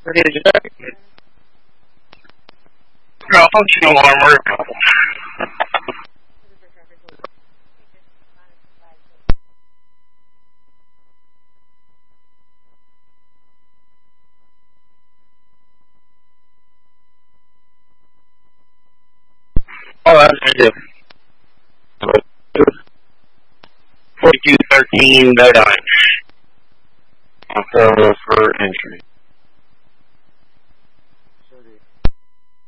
Functional armor. Oh, that's good. 4213 no dice. For entry.